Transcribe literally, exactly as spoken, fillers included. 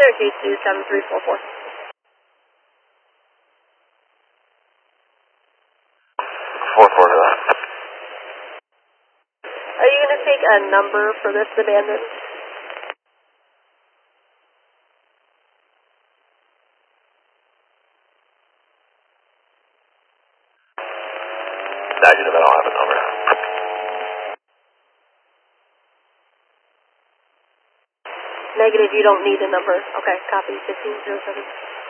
Syracuse to seven three four four. four four to that. Are you going to take a number for this abandoned? Negative, I don't have a number. Negative, you don't need a number. Okay, copy, fifteen zero seven.